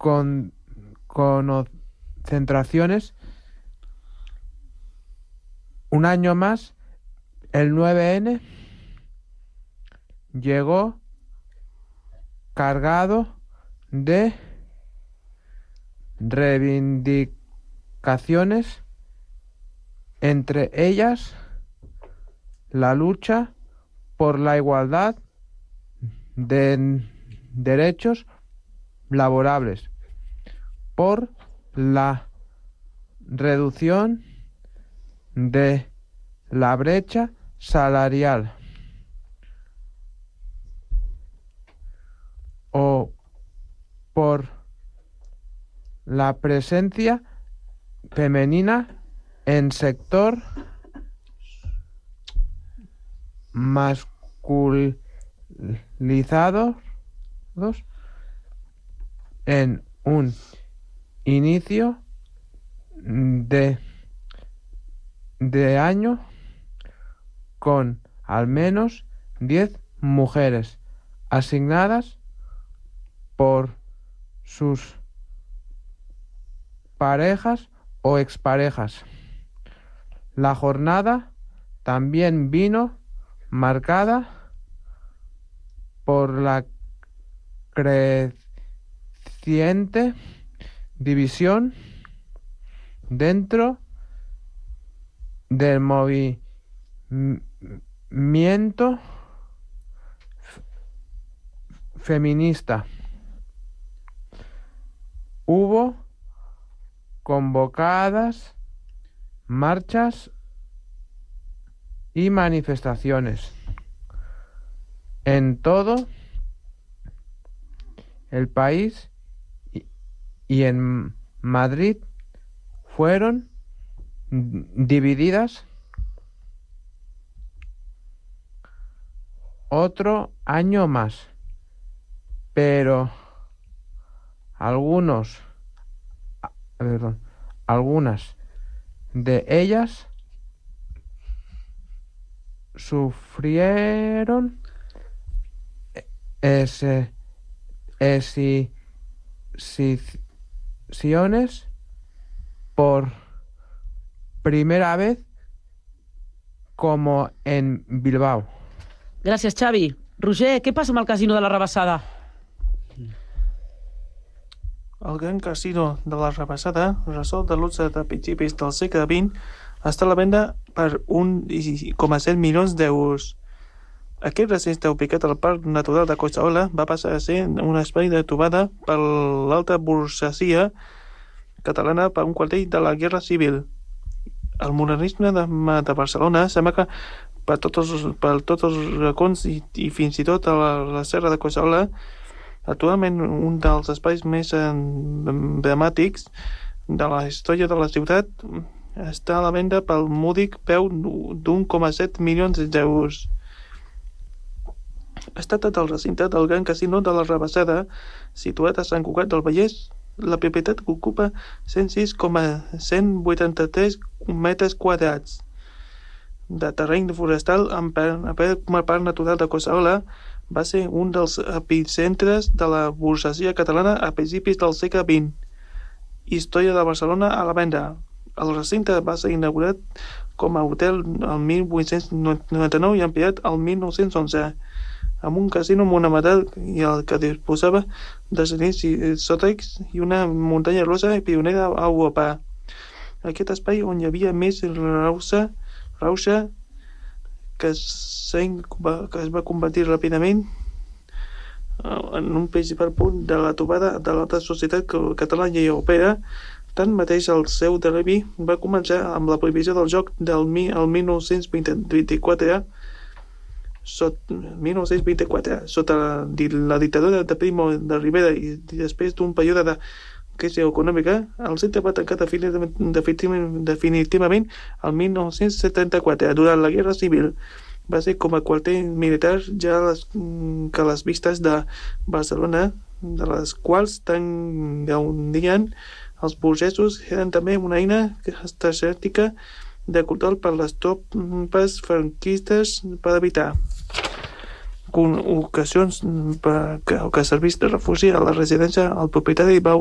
concentraciones. Un año más, el 9N llegó cargado de reivindicaciones, entre ellas la lucha por la igualdad de derechos laborables, por la reducción de la brecha salarial o por la presencia femenina en sector masculizados en un inicio de año con al menos 10 mujeres asignadas por sus parejas o exparejas. La jornada también vino marcada por la creciente división dentro del movimiento feminista. Hubo convocadas marchas y manifestaciones en todo el país y en Madrid fueron divididas. Otro año más, pero algunas de ellas sufrieron excisiones por primera vez, como en Bilbao. Gràcies, Xavi. Roger, què passa amb el casino de la Rabassada? El gran casino de la Rabassada, ressò de luxe de principis del segle XX, està a la venda per 1,7 milions d'euros. Aquest recinte ubicat al Parc Natural de Collserola va passar a ser un espai de trobada per l'alta burgesia catalana per un quartell de la Guerra Civil. El modernisme de Barcelona sembla que per tots els racons i fins i tot a la Serra de Collserola, actualment un dels espais més emblemàtics de la història de la ciutat, està a la venda pel mòdic preu d'1,7 milions d'euros. Es tracta del recinte del Gran Casino de la Rabassada, situat a Sant Cugat del Vallès. La propietat ocupa 106,183 metres quadrats de terreny forestal com a Parc Natural de Collserola. Va ser un dels epicentres de la burgesia catalana a principis del segle XX. Història de Barcelona a la venda. El recinte va ser inaugurat com a hotel el 1899 i ampliat el 1911, amb un casino monumental i el que disposava de serveis exòtics i una muntanya russa pionera a Europa. Aquest espai on hi havia més rauxa que es va convertir ràpidament en un principal punt de la trobada de l'alta societat catalana i europea. Tanmateix, el seu derivi va començar amb la prohibició del joc del 1924, sota la dictadura de Primo de Rivera i després d'un període de crisi econòmica. El centre va tancar definitivament el 1974, durant la Guerra Civil. Va ser com a quarter militar, ja que les vistes de Barcelona, de les quals tan gaudien els burgesos, eren també una eina estratègica de control per les tropes franquistes per evitar ocasions que servís de refugi a la residència. El propietari va